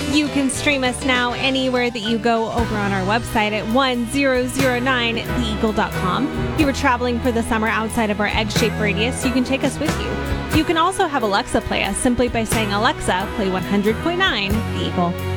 You can stream us now anywhere that you go over on our website at 1009theeagle.com. If you were traveling for the summer outside of our egg-shaped radius, you can take us with you. You can also have Alexa play us simply by saying, Alexa, play 100.9 The Eagle.